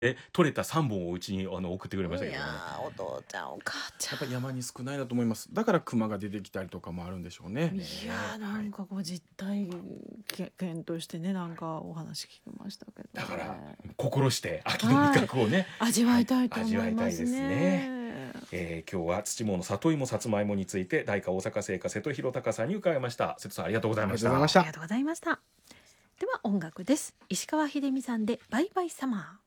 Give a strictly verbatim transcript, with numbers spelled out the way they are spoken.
え、取れたさんぼんをうちにあの送ってくれましたいけどね。 やー、お父ちゃんお母ちゃん。 やっぱり山に少ないなと思います。だから熊が出てきたりとかもあるんでしょうね。 いやー、なはい。 んかこう実態け検討してね、なんかお話聞きましたけどね。 だから心して秋の味覚をね、 味わいたいとはい思い味わいたいですますね。 ね。えー今日は土もの里芋さつまいもについて大化大阪製菓瀬戸弘隆さんに伺いました。瀬戸さんありがとうございました。 ありがとうございましたありがとうございました。では音楽です。石川秀美さんでバイバイサマー。